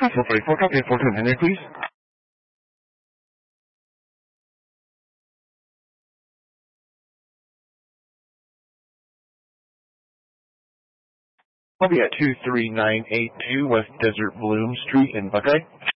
44, copy 410 Henry, please. I'll be at 23982 West Desert Bloom Street in Buckeye.